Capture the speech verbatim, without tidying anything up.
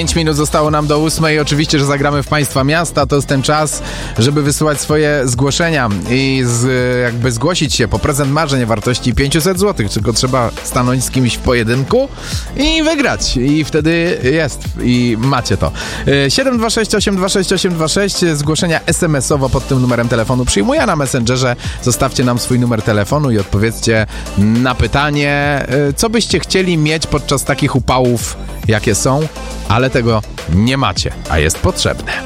Pięć minut zostało nam do ósmej. Oczywiście, że zagramy w Państwa Miasta. To jest ten czas, żeby wysyłać swoje zgłoszenia i z, jakby zgłosić się po prezent marzeń o wartości pięćset złotych. Tylko trzeba stanąć z kimś w pojedynku i wygrać. I wtedy jest. I macie to. siedem dwa sześć osiem dwa sześć osiem dwa sześć. Zgłoszenia es em esowo pod tym numerem telefonu przyjmuję na Messengerze. Zostawcie nam swój numer telefonu i odpowiedzcie na pytanie, co byście chcieli mieć podczas takich upałów, jakie są, ale tego nie macie, a jest potrzebne.